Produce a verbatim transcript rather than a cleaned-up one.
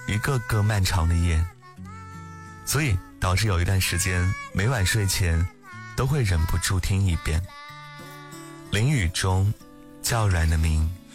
一个个漫长的夜，所以导致有一段时间每晚睡前都会忍不住听一遍。淋雨中较软的鸣